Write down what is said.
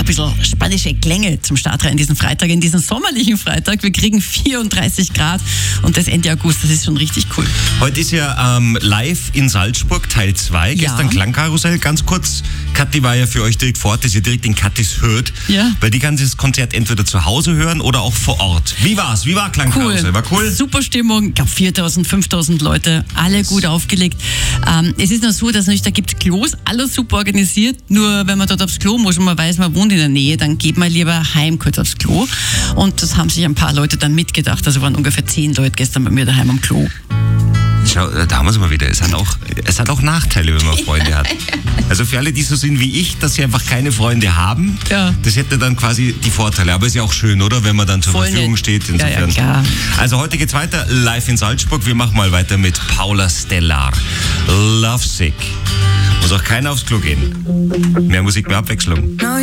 ein bisschen spanische Klänge zum Start rein, diesen Freitag, in diesen sommerlichen Freitag. Wir kriegen 34 Grad und das Ende August, das ist schon richtig cool. Heute ist ja live in Salzburg, Teil 2. Ja. Gestern Klangkarussell. Ganz kurz, Kathi war ja für euch direkt vor Ort, dass ihr direkt in Kathis hört. Ja. Weil die kann das Konzert entweder zu Hause hören oder auch vor Ort. Wie war's? Wie war Klangkarussell? War cool? Super Stimmung. Ich glaube 4.000, 5.000 Leute, alle gut aufgelegt. Es ist noch so, dass da gibt es Klos, alles super organisiert. Nur wenn man dort aufs Klo muss und man weiß, man wohnt in der Nähe, dann geht man lieber heim kurz aufs Klo. Und das haben sich ein paar Leute dann mitgedacht. Also waren ungefähr 10 Leute gestern bei mir daheim am Klo. Schau, da haben wir es mal wieder. Es hat auch Nachteile, wenn man Freunde hat. Also für alle, die so sind wie ich, dass sie einfach keine Freunde haben, Ja. das hätte dann quasi die Vorteile. Aber ist ja auch schön, oder? Wenn man dann zur Voll Verfügung nett. steht. Ja, ja, klar. Also heute geht's weiter, live in Salzburg. Wir machen mal weiter mit Paula Stellar. Lovesick. Muss auch keiner aufs Klo gehen. Mehr Musik, mehr Abwechslung.